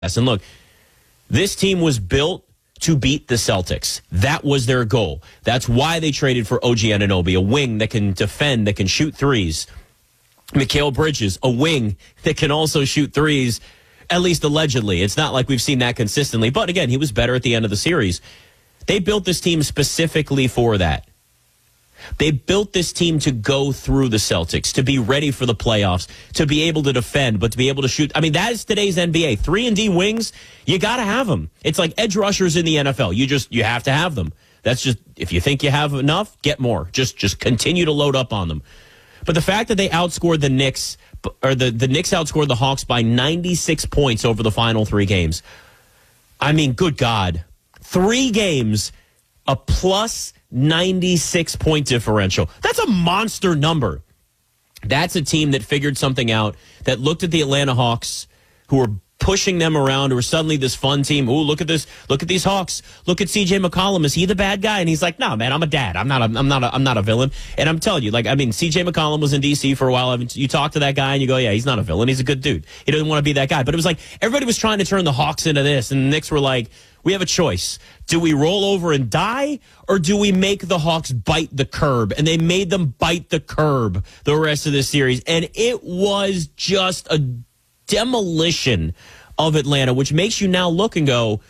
And look, this team was built to beat the Celtics. That was their goal. That's why they traded for OG Anunoby, a wing that can defend, that can shoot threes. Mikal Bridges, a wing that can also shoot threes, at least allegedly. It's not like we've seen that consistently. But again, he was better at the end of the series. They built this team specifically for that. They built this team to go through the Celtics, to be ready for the playoffs, to be able to defend, but to be able to shoot. I mean, that is today's NBA. 3-and-D wings, you got to have them. It's like edge rushers in the NFL. You have to have them. That's just, if you think you have enough, get more. Just continue to load up on them. But the fact that they outscored the Knicks, or the Knicks outscored the Hawks by 96 points over the final 3 games. I mean, good God. 3 games, a plus 96-point differential. That's a monster number. That's a team that figured something out, that looked at the Atlanta Hawks, who were pushing them around, who were suddenly this fun team. Ooh, look at this. Look at these Hawks. Look at CJ McCollum. Is he the bad guy? And he's like, no, man, I'm a dad. I'm not a villain. And I'm telling you, CJ McCollum was in DC for a while. You talk to that guy and you go, yeah, he's not a villain. He's a good dude. He doesn't want to be that guy. But it was like everybody was trying to turn the Hawks into this, and the Knicks were like, we have a choice. Do we roll over and die, or do we make the Hawks bite the curb? And they made them bite the curb the rest of this series. And it was just a demolition of Atlanta, which makes you now look and go,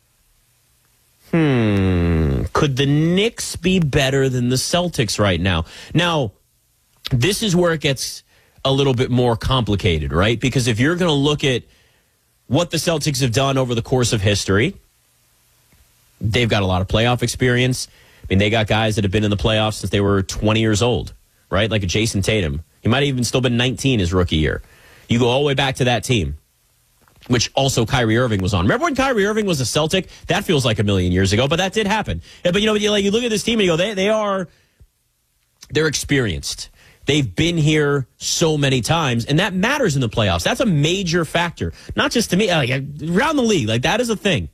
could the Knicks be better than the Celtics right now? Now, this is where it gets a little bit more complicated, right? Because if you're going to look at what the Celtics have done over the course of history, they've got a lot of playoff experience. I mean, they got guys that have been in the playoffs since they were 20 years old, right? Like a Jason Tatum. He might have even still been 19 his rookie year. You go all the way back to that team, which also Kyrie Irving was on. Remember when Kyrie Irving was a Celtic? That feels like a million years ago, but that did happen. Yeah, but you look at this team and you go, they're experienced. They've been here so many times, and that matters in the playoffs. That's a major factor. Not just to me, around the league. That is a thing.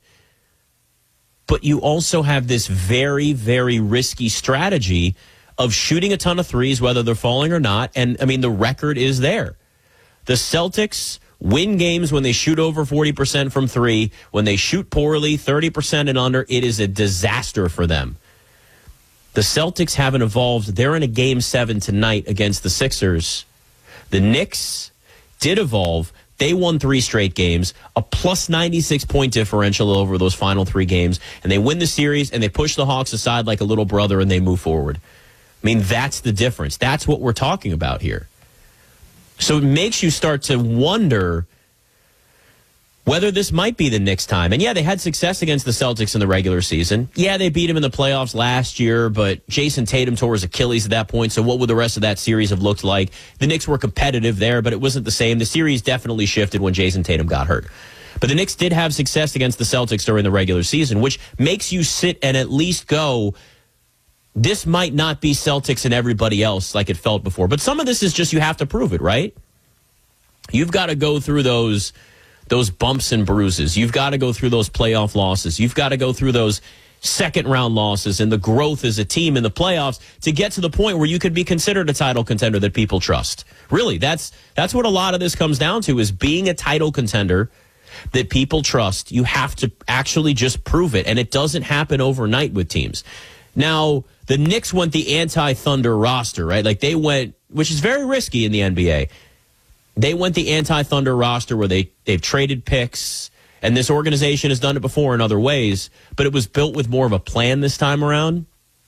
But you also have this very, very risky strategy of shooting a ton of threes, whether they're falling or not. And, I mean, the record is there. The Celtics win games when they shoot over 40% from 3. When they shoot poorly, 30% and under, it is a disaster for them. The Celtics haven't evolved. They're in a Game 7 tonight against the Sixers. The Knicks did evolve. They won 3 straight games, a plus 96-point differential over those final 3 games, and they win the series, and they push the Hawks aside like a little brother, and they move forward. I mean, that's the difference. That's what we're talking about here. So it makes you start to wonder whether this might be the Knicks' time. And yeah, they had success against the Celtics in the regular season. Yeah, they beat them in the playoffs last year, but Jason Tatum tore his Achilles at that point, so what would the rest of that series have looked like? The Knicks were competitive there, but it wasn't the same. The series definitely shifted when Jason Tatum got hurt. But the Knicks did have success against the Celtics during the regular season, which makes you sit and at least go, this might not be Celtics and everybody else like it felt before. But some of this is just you have to prove it, right? You've got to go through those bumps and bruises. You've got to go through those playoff losses. You've got to go through those second-round losses and the growth as a team in the playoffs to get to the point where you could be considered a title contender that people trust. Really, that's what a lot of this comes down to, is being a title contender that people trust. You have to actually just prove it, and it doesn't happen overnight with teams. Now, the Knicks went the anti-Thunder roster, right? Like they went, which is very risky in the NBA. They went the anti-Thunder roster where they've traded picks, and this organization has done it before in other ways, but it was built with more of a plan this time around.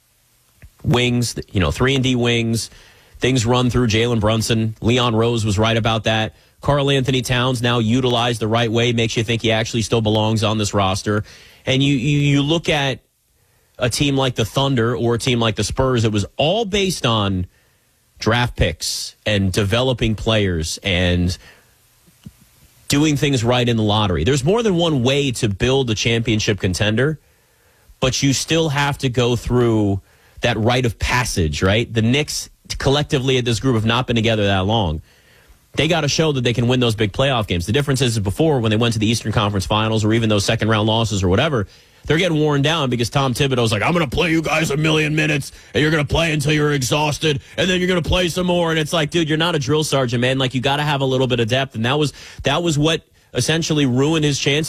Wings, 3-and-D wings, things run through Jalen Brunson. Leon Rose was right about that. Karl Anthony Towns now utilized the right way, makes you think he actually still belongs on this roster. And you look at a team like the Thunder or a team like the Spurs, it was all based on draft picks and developing players and doing things right in the lottery. There's more than one way to build a championship contender, but you still have to go through that rite of passage, right? The Knicks collectively at this group have not been together that long. They got to show that they can win those big playoff games. The difference is before, when they went to the Eastern Conference Finals or even those second-round losses or whatever, they're getting worn down because Tom Thibodeau's like, I'm going to play you guys 1,000,000 minutes, and you're going to play until you're exhausted, and then you're going to play some more. And it's like, dude, you're not a drill sergeant, man. Like, you got to have a little bit of depth. And that was what essentially ruin his chances